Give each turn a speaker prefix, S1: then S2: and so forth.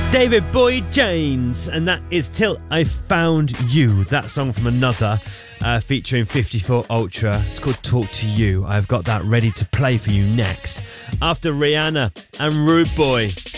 S1: David Boyd James, and that is Till I Found You. That song from Another, featuring 54 Ultra. It's called Talk to You. I've got that ready to play for you next, after Rihanna and Rude Boy.